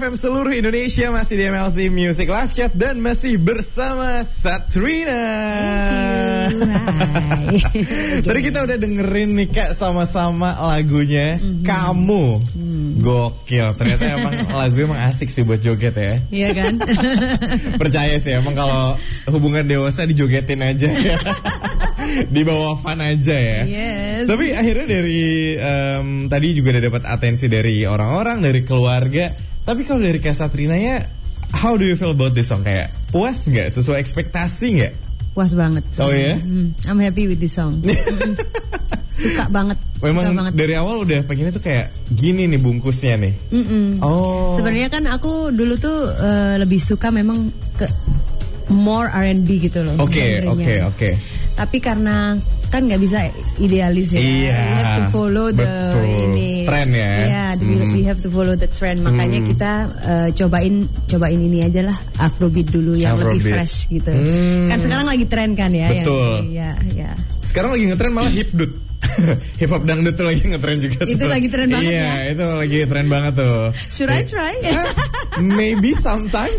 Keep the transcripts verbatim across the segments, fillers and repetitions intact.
M seluruh Indonesia, masih di M L C Music Live Chat dan masih bersama Satrina. Hai. Tadi kita udah dengerin nih Kak sama-sama lagunya mm-hmm. Kamu. Mm. Gokil, ternyata emang lagu emang asik sih buat joget ya. Iya kan? Percaya sih emang kalau hubungan dewasa dijogetin aja ya. Di bawah fun aja ya. Yes. Tapi akhirnya dari um, tadi juga udah dapat atensi dari orang-orang, dari keluarga. Tapi kalau dari Kak Satrina ya, how do you feel about this song? Kayak puas nggak? Sesuai ekspektasi nggak? Puas banget. Oh ya? Yeah? Mm, I'm happy with this song. Suka banget. Memang suka banget. Dari awal udah pengennya tuh kayak gini nih bungkusnya nih. Mm-mm. Oh. Sebenarnya kan aku dulu tuh uh, lebih suka memang ke more R and B gitu loh. Oke, oke, oke. Tapi karena kan nggak bisa idealis ya. Iya. We have to follow the betul. ini. Trend ya. Iya, hmm. we have to follow the trend. Makanya hmm. kita uh, cobain cobain ini aja lah, Afrobeat dulu yang Afrobeat. Lebih fresh gitu. Hmm. Kan sekarang lagi tren kan ya. Betul. Iya, iya. Sekarang lagi ngetren malah hipdut. Hip hop dangdut tuh lagi ngetren juga. Itu tuh. lagi tren banget iya, ya. Iya, itu lagi tren banget tuh. Should I try? Maybe sometimes.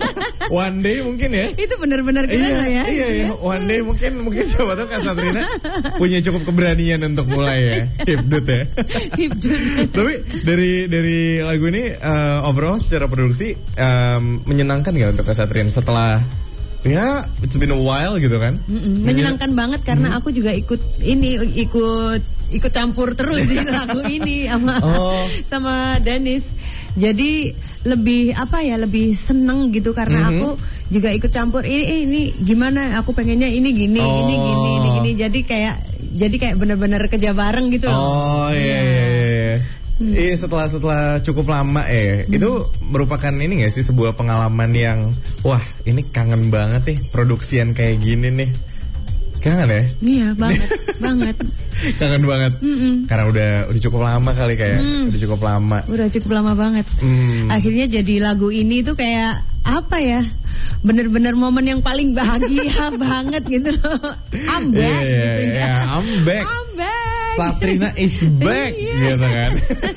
One day mungkin ya. Itu benar-benar keren iya, lah ya. Iya, iya. One day mungkin mungkin siapa tahu Kak Satrina punya cukup keberanian untuk mulai ya. Hipdut ya. Hipdut. Tapi dari dari lagu ini uh, overall secara produksi um, menyenangkan nggak untuk Kak Satrina setelah ya, it's been a while gitu kan? Mm-mm. Menyenangkan banget karena mm. aku juga ikut ini ikut ikut campur terus di lagu ini sama oh. sama Dennis. Jadi lebih apa ya lebih seneng gitu karena mm-hmm. aku juga ikut campur ini ini gimana aku pengennya ini gini oh. ini gini ini gini jadi kayak jadi kayak benar-benar kerja bareng gitu loh. Oh iya. Yeah. Yeah. Hmm. Iya setelah setelah cukup lama ya hmm. itu merupakan ini nggak sih sebuah pengalaman yang wah ini kangen banget nih produksian kayak gini nih kangen ya? Iya banget banget kangen banget Mm-mm. karena udah udah cukup lama kali kayak mm. udah cukup lama udah cukup lama banget mm. akhirnya jadi lagu ini tuh kayak apa ya bener-bener momen yang paling bahagia banget gitu loh. I'm back yeah, gitu ya yeah, I'm back I'm back Satrina is back gitu kan.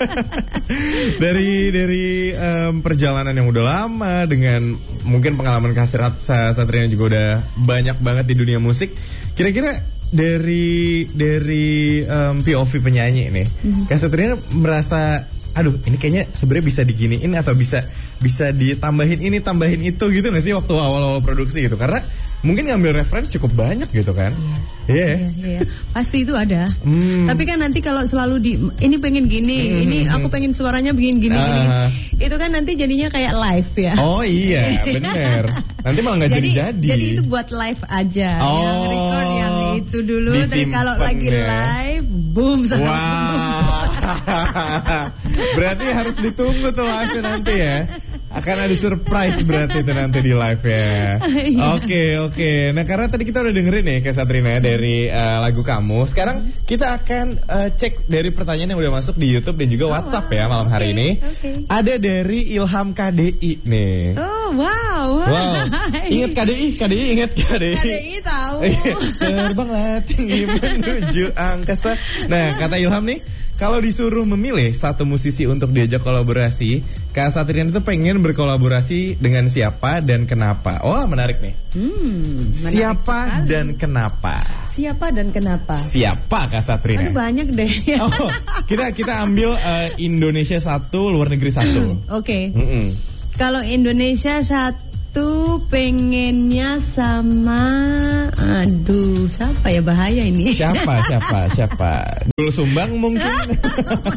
dari dari um, perjalanan yang udah lama dengan mungkin pengalaman Kak Satrina juga udah banyak banget di dunia musik. Kira-kira dari dari um, P O V penyanyi nih, mm-hmm. Kak Satrina merasa aduh ini kayaknya sebenarnya bisa diginiin atau bisa bisa ditambahin ini tambahin itu gitu nggak sih waktu awal-awal produksi gitu karena mungkin ngambil referensi cukup banyak gitu kan. Iya. Yes. Yeah. Yeah, yeah. Pasti itu ada. Hmm. Tapi kan nanti kalau selalu di ini pengen gini, hmm. ini aku pengen suaranya begini gini, uh. gini. Itu kan nanti jadinya kayak live ya. Oh iya, benar. Nanti malah nggak jadi-jadi. Jadi itu buat live aja. Oh. Yang record yang itu dulu. Tapi kalau lagi ya. live, boom. Wow. Berarti harus ditunggu tuh live nanti ya. Akan ada surprise berarti itu nanti di live ya. Oke oke. Okay. Nah karena tadi kita udah dengerin nih Kak Satrina dari uh, lagu Kamu. Sekarang kita akan uh, cek dari pertanyaan yang udah masuk di YouTube dan juga WhatsApp ya malam hari okay, ini. Okay. Ada dari Ilham K D I nih. Oh wow. Wow. Ingat K D I, K D I ingat K D I. K D I tahu. Terbanglah tinggi menuju angkasa. Nah kata Ilham nih. Kalau disuruh memilih satu musisi untuk diajak kolaborasi, Kak Satrina itu pengen berkolaborasi dengan siapa dan kenapa? Wah, oh, menarik nih. Hmm, menarik siapa sekali. Dan kenapa? Siapa dan kenapa? Siapa Kak Satrina? Aduh, banyak deh. Oh, kita kita ambil uh, Indonesia satu, luar negeri satu. Oke. Okay. Kalau Indonesia satu pengennya sama, aduh, siapa ya bahaya ini? Siapa, siapa, siapa? Dul Sumbang mungkin. Oh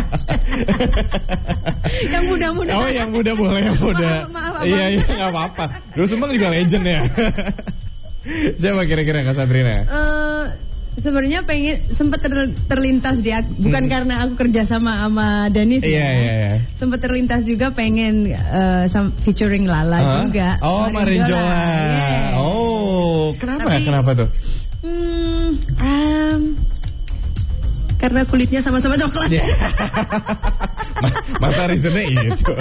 yang muda-muda. Oh, yang muda boleh, yang muda. Maaf, maaf, iya, iya, nggak apa-apa. Dul Sumbang juga legend ya. Siapa kira-kira Kak Satrina? Uh, Sebenarnya pengen sempat ter, terlintas di aku, bukan hmm. karena aku kerja sama sama Danis yeah, ya. Yeah, yeah. Sempat terlintas juga pengen uh, some, featuring Lala huh? juga. Oh, Marinjola. Yeah. Oh, kenapa? Tapi, kenapa tuh? Hmm, um, Karena kulitnya sama-sama coklat. Masa reasonnya itu.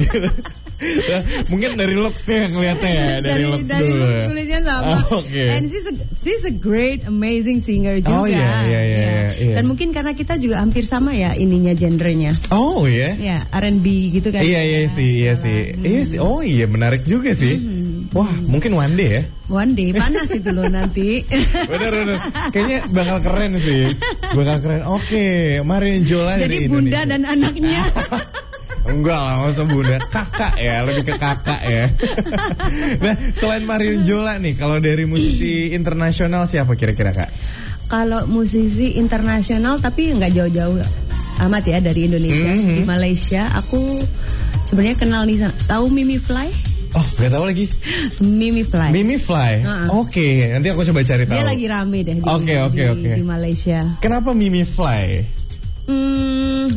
Mungkin dari looks-nya yang ngeliatnya ya. Dari, dari looks dari dulu. Dari kulitnya sama. Oh, okay. And she's a, she's a great, amazing singer juga. Oh iya, iya, iya, ya. iya. Dan mungkin karena kita juga hampir sama ya ininya genrenya. Oh iya. Ya, R and B gitu kan. Iya, iya sih, iya sih. Hmm. Iya sih. Oh iya, menarik juga sih. Hmm. Wah, mungkin one day ya. One day, panas itu loh nanti. Bener, bener. Kayaknya bakal keren sih. Bakal keren. Oke, okay. Marion Jola dari Jadi bunda dan anaknya. Enggak lah, masa bunda. Kakak ya, lebih ke kakak ya. Nah, selain Marion Jola nih, kalau dari musisi internasional siapa kira-kira Kak? Kalau musisi internasional tapi nggak jauh-jauh amat ya dari Indonesia. Mm-hmm. Di Malaysia aku sebenarnya kenal nih, tahu Mimi Fly? Oh, gak tahu lagi. Mimi Fly. Mimi Fly. Uh-uh. Oke, okay. Nanti aku coba cari tahu. Dia lagi rame deh di, okay, okay, di, okay. di Malaysia. Kenapa Mimi Fly? Hmm,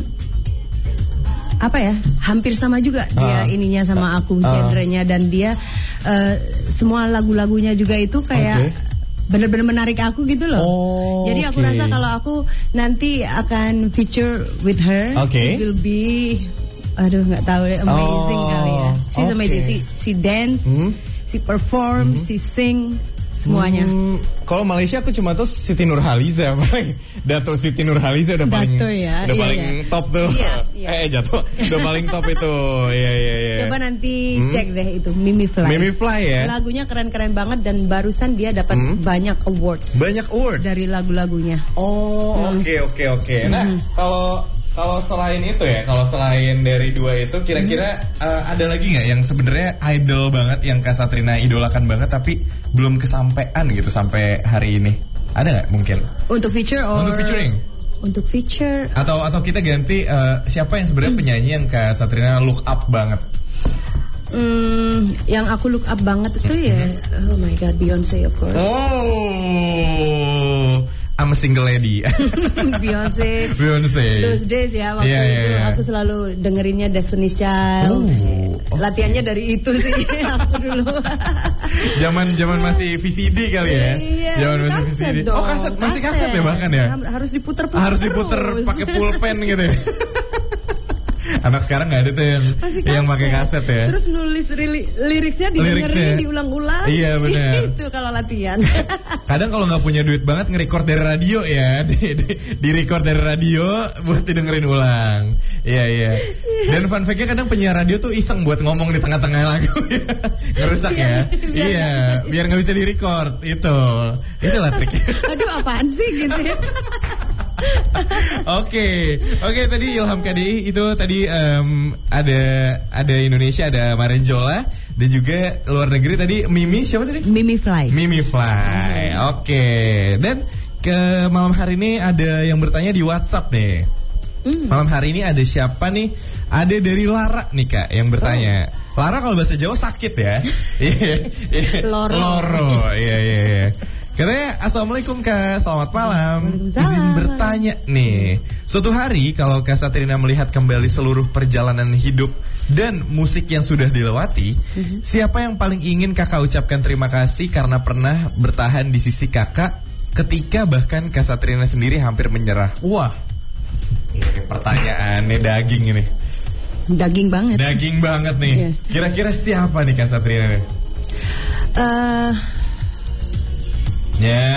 apa ya? Hampir sama juga uh, dia ininya sama aku uh, genrenya dan dia uh, semua lagu-lagunya juga itu kayak okay. benar-benar menarik aku gitu loh. Oh, jadi aku okay. rasa kalau aku nanti akan feature with her, okay. it will be aduh nggak tahu deh, amazing oh, kali ya. She's okay. amazing. Si, si dance, hmm? si perform, hmm? si sing, semuanya. Hmm, kalau Malaysia aku cuma tahu Siti Nurhaliza, Dato Siti Nurhaliza udah paling, Dato ya, udah iya, paling iya. top tuh. Iya, iya. Eh jatuh, udah paling top itu. Iya iya iya. Coba nanti hmm? cek deh itu Mimi Fly. Mimi Fly ya. Lagunya keren-keren banget dan barusan dia dapat hmm? banyak awards. Banyak awards dari lagu-lagunya. Oh, oke oke oke. Nah, kalau Kalau selain itu ya, kalau selain dari dua itu, kira-kira hmm. uh, ada lagi nggak yang sebenarnya idol banget, yang Kak Satrina idolakan banget, tapi belum kesampean gitu sampai hari ini? Ada nggak mungkin? Untuk feature or? Untuk featuring? Untuk feature. Atau atau kita ganti uh, siapa yang sebenarnya hmm. penyanyi yang Kak Satrina look up banget? Hmm, yang aku look up banget itu hmm. ya, oh my god, Beyonce of course. Oh. I'm a single lady. Beyonce. Beyonce. Those days ya waktu yeah, itu yeah. aku selalu dengerinnya Destiny's Child. Oh, oh. Latihannya dari itu sih aku dulu. Zaman zaman masih V C D kali ya. Iya. Zaman masih V C D. Dong. Oh kaset, masih kaset ya bahkan ya. Harus diputer-puter. Harus diputer pakai pulpen gitu ya. Anak sekarang nggak ada tuh yang yang pakai kaset ya. Terus nulis li- liriknya didengerin, diulang-ulang. Iya benar. Itu kalau latihan. Kadang kalau nggak punya duit banget nge-record dari radio ya, di, di, di record dari radio buat didengerin ulang. Iya iya. Dan fun fact-nya kadang penyiar radio tuh iseng buat ngomong di tengah-tengah lagu, ngerusak ya. Iya, biar nggak bisa di-record. Itu, itulah triknya. Aduh apaan sih gitu ya. Oke, oke tadi Ilham K D I itu tadi um, ada ada Indonesia, ada Marion Jola, dan juga luar negeri tadi Mimi siapa tadi? Mimi Fly. Mimi Fly. Oke. Okay. Dan ke malam hari ini ada yang bertanya di WhatsApp nih. Mm. Malam hari ini ada siapa nih? Ada dari Lara nih Kak yang bertanya. Oh. Lara kalau bahasa Jawa sakit ya. Loro. Loro. Iya iya iya. Katanya, Assalamualaikum Kak, selamat malam. Izin bertanya nih, suatu hari kalau Kak Satrina melihat kembali seluruh perjalanan hidup dan musik yang sudah dilewati, mm-hmm. siapa yang paling ingin Kakak ucapkan terima kasih karena pernah bertahan di sisi Kakak ketika bahkan Kak Satrina sendiri hampir menyerah? Wah, ini pertanyaannya daging ini. Daging banget. Daging banget nih. Yeah. Kira-kira siapa nih Kak Satrina nih? Uh... Ya,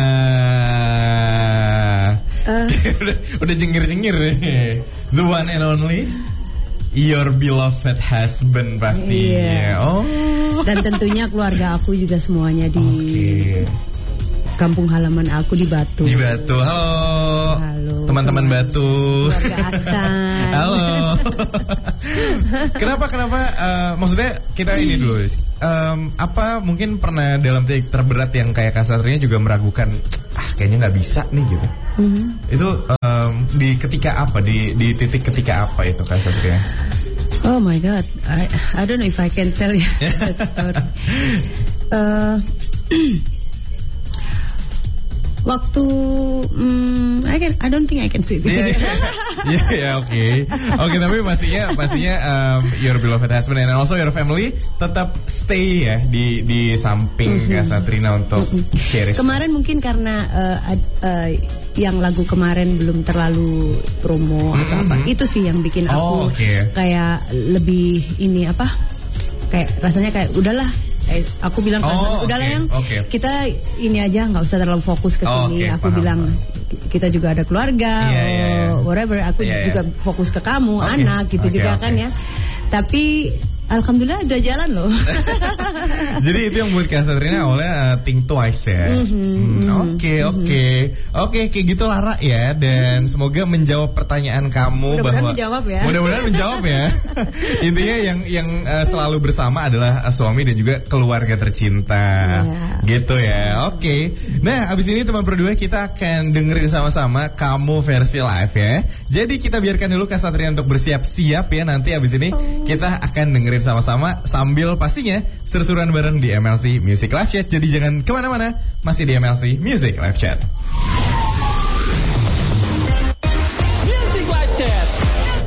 uh. udah, udah jengir-jengir nih. The one and only, your beloved husband pastinya. Iya. Oh. Dan tentunya keluarga aku juga semuanya di okay. kampung halaman aku di Batu. Di Batu, halo. Halo. Teman-teman Batu. Keluarga Asan. Halo. Kenapa kenapa? Uh, maksudnya kita ini dulu. Um, apa mungkin pernah dalam titik terberat yang kayak Kak Satrina juga meragukan, ah kayaknya nggak bisa nih gitu. Mm-hmm. Itu um, di ketika apa? Di di titik ketika apa itu Kak Satrina? Oh my God, I I don't know if I can tell you that story. Uh, Waktu um, I can I don't think I can see. Iya iya iya oke. Oke tapi pastinya pastinya um, your beloved husband and also your family tetap stay ya di di samping mm-hmm. Kasatrina untuk mm-hmm. cherish. Kemarin mungkin karena uh, uh, yang lagu kemarin belum terlalu promo mm-hmm. atau apa. Itu sih yang bikin aku oh, okay. kayak lebih ini apa? Kayak rasanya kayak udahlah. Eh, aku bilang oh, udahlah okay, yang okay. kita ini aja nggak usah terlalu fokus ke oh, sini. okay, aku paham, bilang paham. Kita juga ada keluarga, yeah, yeah, yeah. whatever. Aku yeah, juga yeah. fokus ke kamu, okay. anak gitu okay, juga okay. kan ya. Tapi alhamdulillah udah jalan loh. Jadi itu yang buat Kasatrina awalnya uh, think twice ya. Oke oke oke kayak gitu Lara ya. Dan semoga menjawab pertanyaan kamu mudah-mudahan bahwa menjawab ya. Mudah-mudahan menjawab ya. Intinya yang yang uh, selalu bersama adalah uh, suami dan juga keluarga tercinta. Yeah. Gitu ya. Oke. Okay. Nah abis ini teman berdua kita akan dengerin sama-sama kamu versi live ya. Jadi kita biarkan dulu Kasatrina untuk bersiap-siap ya. Nanti abis ini kita akan dengerin sama-sama sambil pastinya seru-seruan bareng di M L C Music Live Chat. Jadi jangan kemana-mana, masih di M L C Music Live Chat.